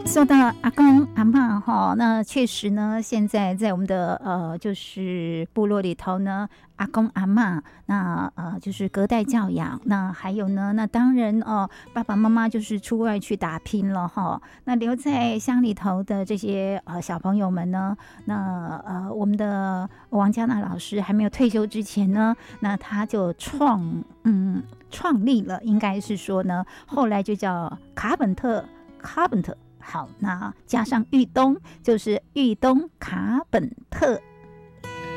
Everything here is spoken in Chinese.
说到阿公阿嬷哈，那确实呢，现在在我们的就是部落里头呢，阿公阿嬷那就是隔代教养，那还有呢，那当然爸爸妈妈就是出外去打拼了哈，那留在乡里头的这些小朋友们呢，那我们的王嘉娜老师还没有退休之前呢，那他就创立了，应该是说呢，后来就叫卡本特。好，那加上玉东，就是玉东卡本特